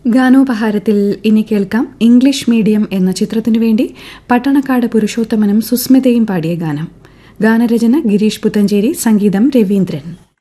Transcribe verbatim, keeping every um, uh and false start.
ഗാനോപഹാരത്തിൽ ഇനി കേൾക്കാം English medium എന്ന ചിത്രത്തിനു വേണ്ടി പട്ടണക്കാട് പുരുഷോത്തമനും സുസ്മിതയും പാടിയ ഗാനം. ഗാനരചന ഗിരീഷ് പുത്തഞ്ചേരി, സംഗീതം രവീന്ദ്രൻ.